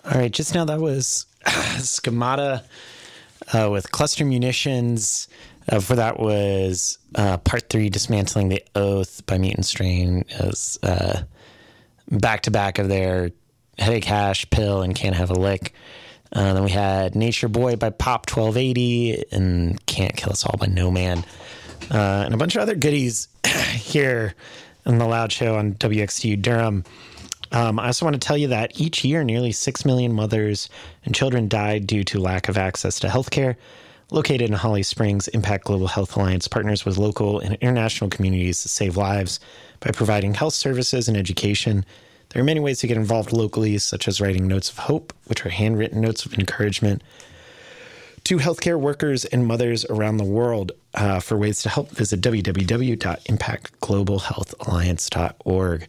All right, just now that was Schemata with Cluster Munitions. For that was Part 3, Dismantling the Oath by Mutant Strain, as back-to-back of their Headache Hash, Pill, and Can't Have a Lick. Then we had Nature Boy by Pop 1280 and Can't Kill Us All by No Man. And a bunch of other goodies here in the Loud Show on WXTU Durham. I also want to tell you that each year, nearly 6 million mothers and children die due to lack of access to healthcare. Located in Holly Springs, Impact Global Health Alliance partners with local and international communities to save lives by providing health services and education. There are many ways to get involved locally, such as writing notes of hope, which are handwritten notes of encouragement to healthcare workers and mothers around the world. For ways to help, visit www.impactglobalhealthalliance.org.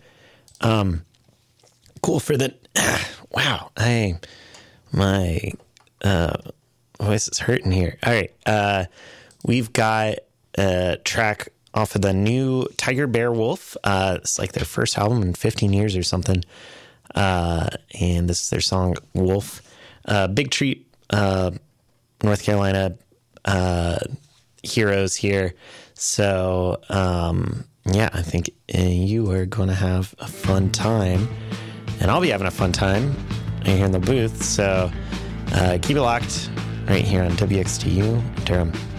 Cool for the wow. My voice is hurting here. All right. We've got a track off of the new Tiger Bear Wolf. It's like their first album in 15 years or something. And this is their song Wolf. Big treat, North Carolina heroes here. So yeah, I think you are going to have a fun time. And I'll be having a fun time right here in the booth. So keep it locked right here on WXTU Durham.